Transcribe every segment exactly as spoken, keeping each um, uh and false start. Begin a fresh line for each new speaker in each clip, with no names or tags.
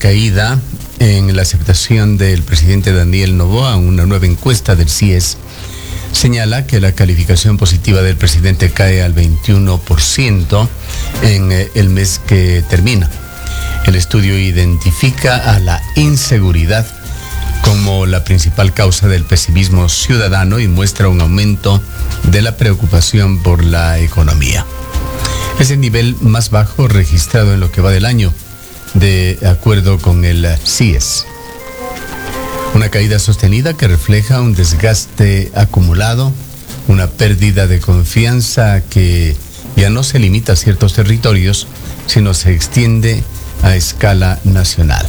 caída en la aceptación del presidente Daniel Noboa. Una nueva encuesta del C I E S señala que la calificación positiva del presidente cae al veintiuno por ciento en el mes que termina. El estudio identifica a la inseguridad como la principal causa del pesimismo ciudadano y muestra un aumento de la preocupación por la economía. Es el nivel más bajo registrado en lo que va del año, de acuerdo con el C I E S. Una caída sostenida que refleja un desgaste acumulado, una pérdida de confianza que ya no se limita a ciertos territorios, sino se extiende a escala nacional.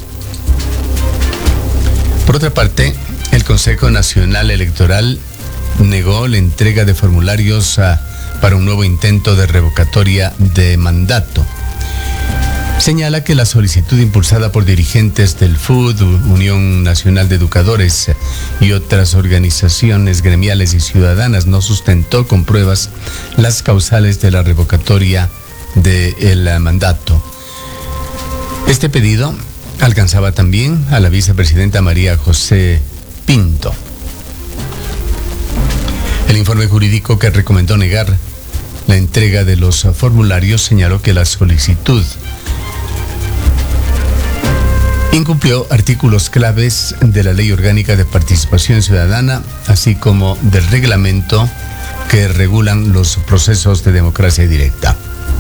Por otra parte, el Consejo Nacional Electoral negó la entrega de formularios a, para un nuevo intento de revocatoria de mandato. Señala que la solicitud impulsada por dirigentes del F U D, Unión Nacional de Educadores y otras organizaciones gremiales y ciudadanas no sustentó con pruebas las causales de la revocatoria del mandato. Este pedido alcanzaba también a la vicepresidenta María José Pinto. El informe jurídico que recomendó negar la entrega de los formularios señaló que la solicitud incumplió artículos claves de la Ley Orgánica de Participación Ciudadana, así como del reglamento que regulan los procesos de democracia directa.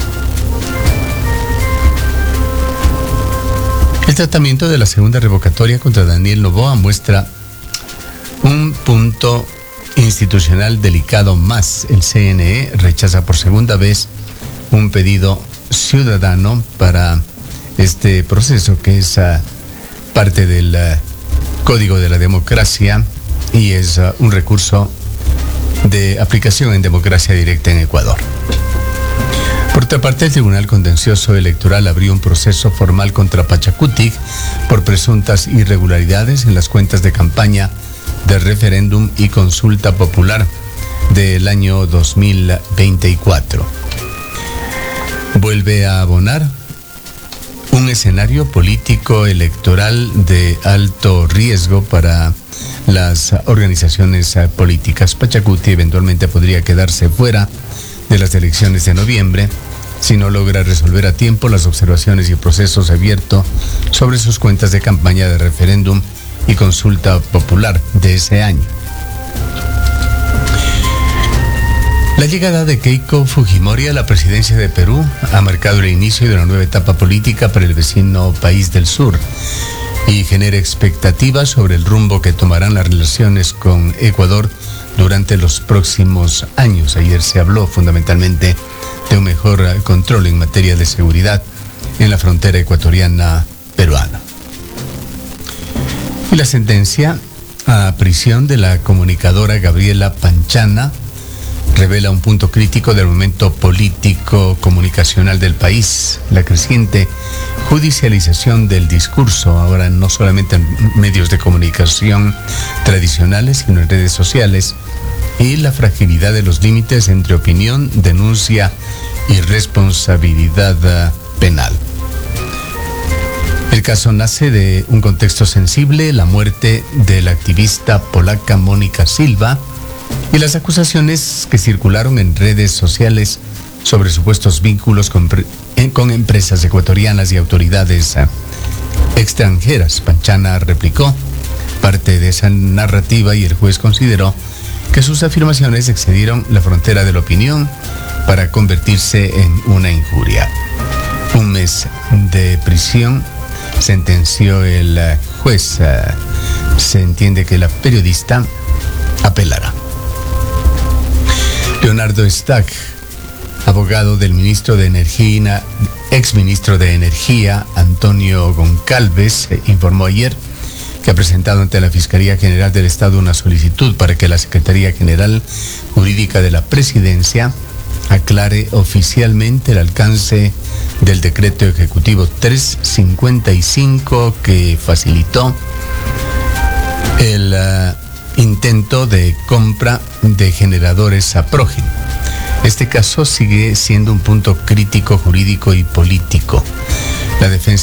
El tratamiento de la segunda revocatoria contra Daniel Noboa muestra un punto institucional delicado más. El C N E rechaza por segunda vez un pedido ciudadano para este proceso que es uh, parte del uh, Código de la Democracia y es uh, un recurso de aplicación en democracia directa en Ecuador. Por otra parte, el Tribunal Contencioso Electoral abrió un proceso formal contra Pachacutic por presuntas irregularidades en las cuentas de campaña del referéndum y consulta popular del año dos mil veinticuatro. Vuelve a abonar un escenario político electoral de alto riesgo para las organizaciones políticas. Pachacuti eventualmente podría quedarse fuera de las elecciones de noviembre si no logra resolver a tiempo las observaciones y procesos abiertos sobre sus cuentas de campaña de referéndum y consulta popular de ese año. La llegada de Keiko Fujimori a la presidencia de Perú ha marcado el inicio de una nueva etapa política para el vecino país del sur y genera expectativas sobre el rumbo que tomarán las relaciones con Ecuador durante los próximos años. Ayer se habló fundamentalmente de un mejor control en materia de seguridad en la frontera ecuatoriana peruana. Y la sentencia a prisión de la comunicadora Gabriela Panchana revela un punto crítico del momento político comunicacional del país, la creciente judicialización del discurso, ahora no solamente en medios de comunicación tradicionales, sino en redes sociales, y la fragilidad de los límites entre opinión, denuncia y responsabilidad penal. El caso nace de un contexto sensible, la muerte de la activista polaca Mónica Silva, y las acusaciones que circularon en redes sociales sobre supuestos vínculos con, con empresas ecuatorianas y autoridades extranjeras. Panchana replicó parte de esa narrativa y el juez consideró que sus afirmaciones excedieron la frontera de la opinión para convertirse en una injuria. Un mes de prisión sentenció el juez. Se entiende que la periodista apelará. Leonardo Stack, abogado del ministro de Energía, exministro de Energía, Antonio Goncalves, informó ayer que ha presentado ante la Fiscalía General del Estado una solicitud para que la Secretaría General Jurídica de la Presidencia aclare oficialmente el alcance del decreto ejecutivo trescientos cincuenta y cinco que facilitó el uh, intento de compra de generadores a Progen. Este caso sigue siendo un punto crítico jurídico y político. La defensa